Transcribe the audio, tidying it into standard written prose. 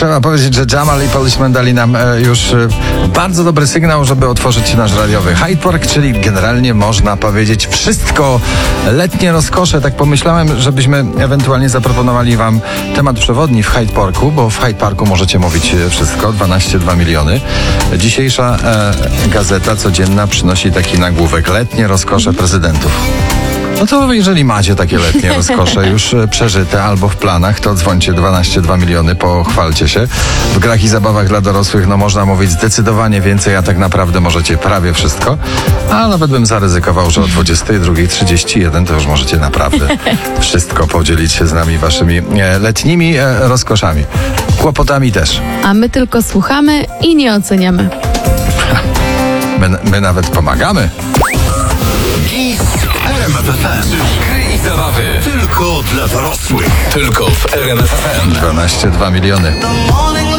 Trzeba powiedzieć, że Jamal i Policeman dali nam już bardzo dobry sygnał, żeby otworzyć nasz radiowy Hyde Park, czyli generalnie można powiedzieć wszystko. Letnie rozkosze, tak pomyślałem, żebyśmy ewentualnie zaproponowali wam temat przewodni w Hyde Parku, bo w Hyde Parku możecie mówić wszystko, 12,2 miliony. Dzisiejsza gazeta codzienna przynosi taki nagłówek: letnie rozkosze prezydentów. No to jeżeli macie takie letnie rozkosze już przeżyte albo w planach, to dzwońcie 12,2 miliony, pochwalcie się. W grach i zabawach dla dorosłych można mówić zdecydowanie więcej, a tak naprawdę możecie prawie wszystko. A nawet bym zaryzykował, że o 22:31 to już możecie naprawdę wszystko podzielić się z nami waszymi letnimi rozkoszami. Kłopotami też. A my tylko słuchamy i nie oceniamy. My nawet pomagamy. RMF FM. Gry i zabawy. Tylko dla dorosłych. Tylko w RMF FM. 12,2 miliony.